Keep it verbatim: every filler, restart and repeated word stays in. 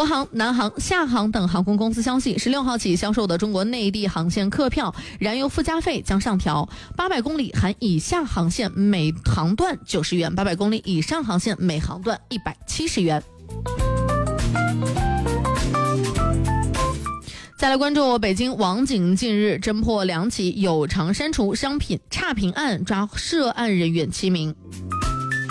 国航、南航、厦航等航空公司相信，十六号起销售的中国内地航线客票燃油附加费将上调，八百公里含以下航线每航段九十元，八百公里以上航线每航段一百七十元。再来关注北京网警近日侦破两起有偿删除商品差评案，抓涉案人员七名。